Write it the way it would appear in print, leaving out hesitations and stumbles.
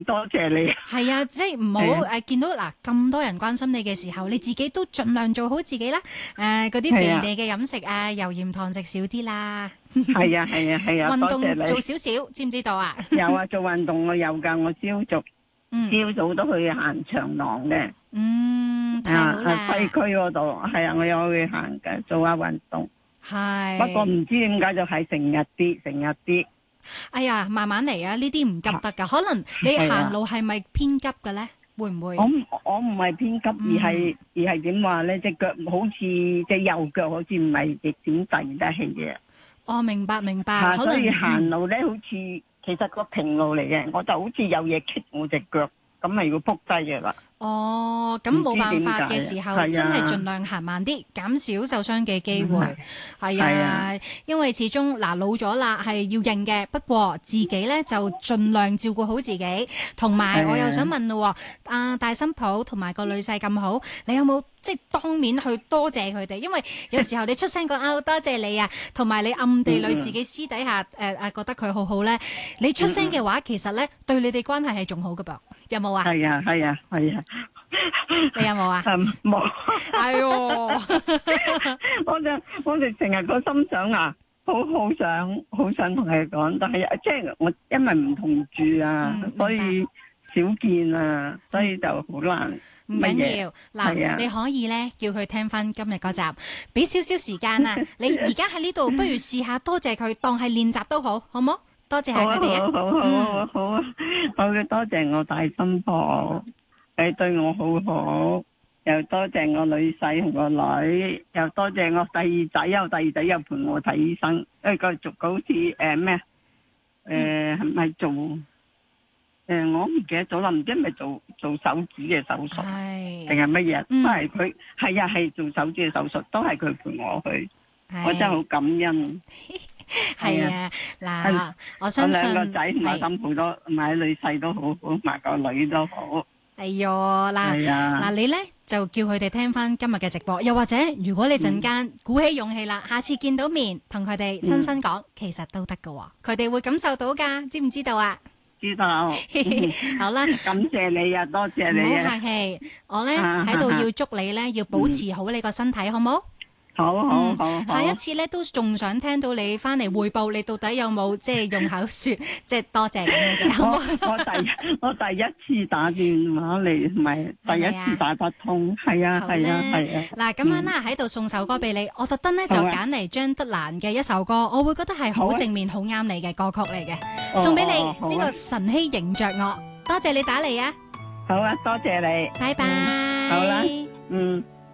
多謝你。 係啊，即係唔好見到嗱咁多人關心你嘅時候，你自己都盡量做好自己啦。嗰啲肥膩嘅飲食啊，油鹽糖食少啲啦。 係啊係啊係啊， 運動多謝你。 做少少，知唔知道啊？ 有啊，做運動我有㗎，我朝早都去行長廊嘅。 太好啦！ 西區嗰度係啊，我有去行嘅，做下運動。 係。 不過唔知點解就係成日跌。 哎呀，慢慢嚟啊！呢啲唔急得㗎，可能你行路係咪偏急嘅咧？會唔會？ 我唔係偏急，而係點話咧？隻腳好似隻右腳好似唔係點遞得起嘅。 哦，明白。 所以行路咧，好似其實個平路嚟嘅，我就好似有嘢棘我隻腳，咁咪要撲低嘅啦。 哦，咁冇辦法嘅時候，真係盡量行慢啲，減少受傷嘅機會。係啊，因為始終老咗啦，係要認嘅。不過自己咧就盡量照顧好自己。同埋我又想問咯，大新抱同埋個女婿咁好，你有冇即係當面去多謝佢哋？因為有時候你出聲講多謝你啊，同埋你暗地裏自己私底下覺得佢好好咧，你出聲嘅話，其實咧對你哋關係係仲好㗎噃。有冇啊？ 係啊。 你有冇啊？ 冇。 係喎， 我哋成日個心想啊，好想同佢講，但係即係我因為唔同住啊，所以少見啊，所以就好難。 唔緊要，嗱，你可以咧叫佢聽翻今日嗰集，俾少少時間啊。你而家喺呢度，不如試下多謝佢，當係練習都好，好冇？多謝下佢哋啊！ 好啊！多謝我大新抱，你對我好好，又多謝我女婿同個女，又多謝我第二仔又陪我睇醫生，繼續好似咩係咪做我唔記得咗啦，唔知係咪做手指嘅手術，定係乜嘢？都係佢係做手指嘅手術，都係佢陪我去，我真係好感恩。 係啊，嗱，我相信我兩個仔同埋新抱都，同埋女婿都好好，同埋個女都好。 哎喲，嗱，你咧就叫佢哋聽翻今日嘅直播，又或者如果你陣間鼓起勇氣啦，下次見到面同佢哋親身講，其實都得噶，佢哋會感受到噶，知唔知道啊？ 知道。 好啦， 感謝你啊，多謝你啊。 唔好客氣，我咧喺度要祝你咧要保持好你個身體，好冇？ 好。 下一次咧都仲想聽到你翻嚟匯報，你到底有冇即係用口說，即係多謝咁樣嘅，好冇？ 我第一次打電話嚟，唔係第一次打得通，係啊。 嗱，咁樣啦，喺度送首歌俾你，我特登咧就揀嚟張德蘭嘅一首歌，我會覺得係好正面、好啱你嘅歌曲嚟嘅，送俾你呢個晨曦迎着我，多謝你打嚟啊！ 好啊，多謝你， 拜拜。 好啦，